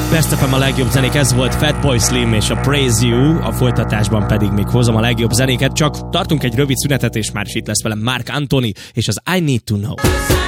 Best FM a legjobb zenék, ez volt Fatboy Slim és a Praise You, a folytatásban pedig még hozom a legjobb zenéket, csak tartunk egy rövid szünetet, és már is itt lesz velem Marc Anthony és az I Need to Know.